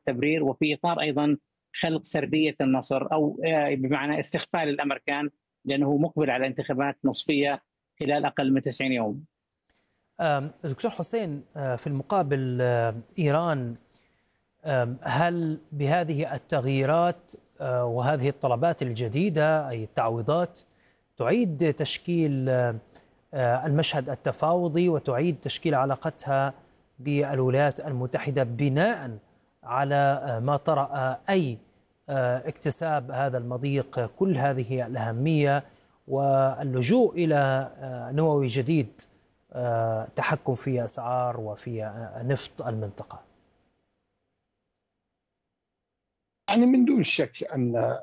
التبرير، وفي إطار أيضا خلق سردية النصر، أو بمعنى استخفاء الأمريكان، لأنه مقبل على انتخابات نصفية خلال أقل من 90 يوم. دكتور حسين، في المقابل إيران هل بهذه التغييرات وهذه الطلبات الجديدة أي التعويضات تعيد تشكيل المشهد التفاوضي وتعيد تشكيل علاقتها بالولايات المتحدة بناء على ما طرأ، أي اكتساب هذا المضيق كل هذه الأهمية واللجوء إلى نووي جديد تحكم في أسعار وفي نفط المنطقة؟ يعني من دون شك أن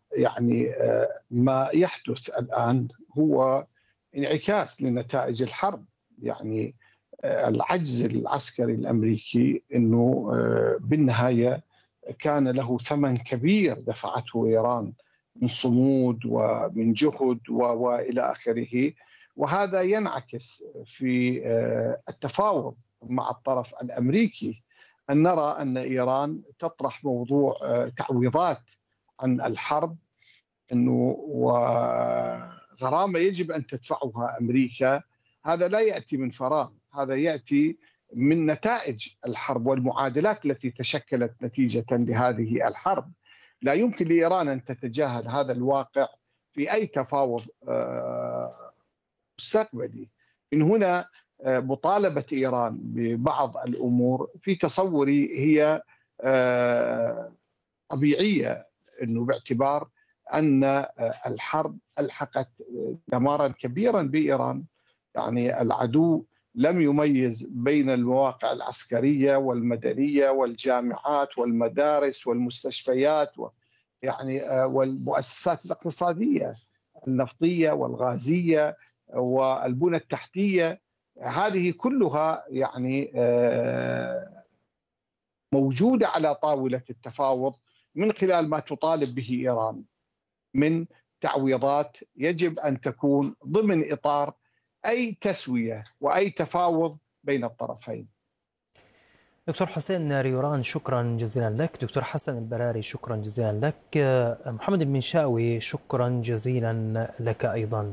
ما يحدث الآن هو انعكاس لنتائج الحرب. يعني العجز العسكري الأمريكي أنه بالنهاية كان له ثمن كبير دفعته إيران من صمود ومن جهد وإلى آخره، وهذا ينعكس في التفاوض مع الطرف الأمريكي، أن نرى أن إيران تطرح موضوع تعويضات عن الحرب، أنه وغرامة يجب أن تدفعها أمريكا. هذا لا يأتي من فراغ، هذا يأتي من نتائج الحرب والمعادلات التي تشكلت نتيجة لهذه الحرب. لا يمكن لإيران أن تتجاهل هذا الواقع في أي تفاوض مستقبلي. من هنا مطالبة إيران ببعض الأمور في تصوري هي طبيعية، أنه باعتبار أن الحرب ألحقت دمارا كبيرا بإيران. يعني العدو لم يميز بين المواقع العسكرية والمدنية والجامعات والمدارس والمستشفيات والمؤسسات الاقتصادية النفطية والغازية والبنى التحتية. هذه كلها موجودة على طاولة التفاوض من خلال ما تطالب به إيران من تعويضات يجب أن تكون ضمن إطار أي تسوية وأي تفاوض بين الطرفين. دكتور حسين ريوران، شكرا جزيلا لك. دكتور حسن البراري، شكرا جزيلا لك. محمد المنشاوي، شكرا جزيلا لك أيضا.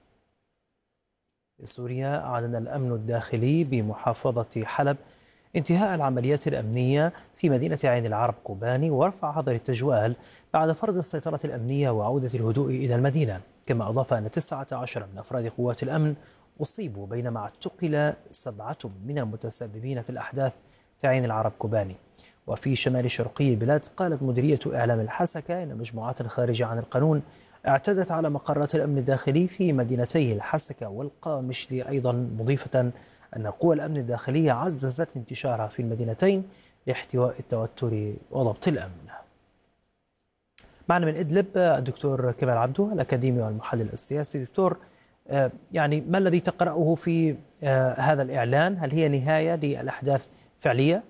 سوريا أعلن الأمن الداخلي بمحافظة حلب انتهاء العمليات الأمنية في مدينة عين العرب كوباني ورفع حظر التجوال بعد فرض السيطرة الأمنية وعودة الهدوء إلى المدينة. كما أضاف أن 19 من أفراد قوات الأمن أصيبوا، بينما اعتقل 7 من المتسببين في الأحداث في عين العرب كوباني. وفي شمال شرقي البلاد قالت مديرية إعلام الحسكة إن مجموعات خارجة عن القانون اعتدت على مقرات الأمن الداخلي في مدينتي الحسكة والقامشلي أيضا، مضيفة أن قوى الأمن الداخلية عززت انتشارها في المدينتين لاحتواء التوتر وضبط الأمن. معنا من إدلب الدكتور كمال عبدو، الأكاديمي والمحلل السياسي. دكتور، يعني ما الذي تقرأه في هذا الإعلان؟ هل هي نهاية للأحداث فعلية؟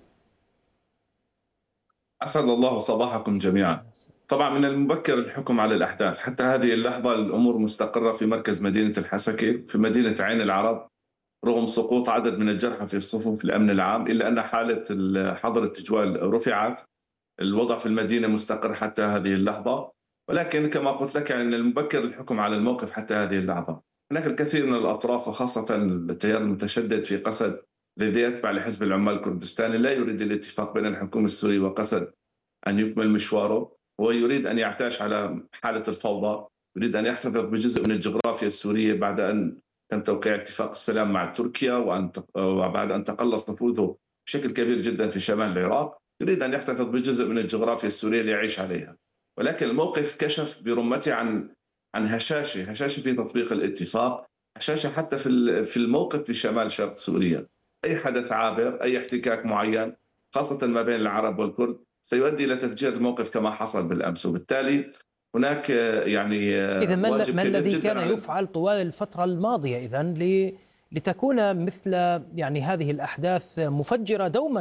أسعد الله صباحكم جميعا. طبعا من المبكر الحكم على الأحداث، حتى هذه اللحظة الأمور مستقرة في مركز مدينة الحسكة في مدينة عين العرب، رغم سقوط عدد من الجرحى في صفوف الأمن العام، إلا أن حالة حظر التجوال رفعت. الوضع في المدينة مستقر حتى هذه اللحظة، ولكن كما قلت لك يعني من المبكر الحكم على الموقف حتى هذه اللحظة. هناك الكثير من الأطراف وخاصة التيار المتشدد في قسد الذي يتبع لحزب العمال الكردستاني لا يريد الاتفاق بين الحكومة السورية وقسد أن يكمل مشواره، ويريد أن يعتاش على حالة الفوضى، يريد أن يحتفظ بجزء من الجغرافيا السورية بعد أن تم توقيع اتفاق السلام مع تركيا، وبعد أن تقلص نفوذه بشكل كبير جدا في شمال العراق، يريد أن يحتفظ بجزء من الجغرافيا السورية ليعيش عليها. ولكن الموقف كشف برمته عن هشاشة في تطبيق الاتفاق، هشاشة حتى في الموقف في شمال شرق سوريا. أي حدث عابر، أي احتكاك معين خاصة ما بين العرب والكرد سيؤدي إلى تفجير الموقف كما حصل بالأمس، وبالتالي هناك إذا ما الذي كان يفعل طوال الفترة الماضية إذن لتكون مثل يعني هذه الأحداث مفجرة دوما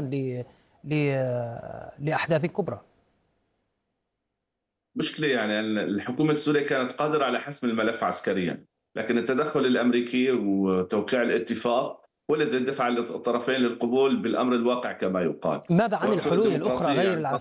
لأحداث كبرى؟ مشكلة يعني الحكومة السورية كانت قادرة على حسم الملف عسكريا، لكن التدخل الأمريكي وتوقيع الاتفاق هو الذي دفع الطرفين للقبول بالأمر الواقع كما يقال. ماذا عن الحلول الأخرى غير العسكرية؟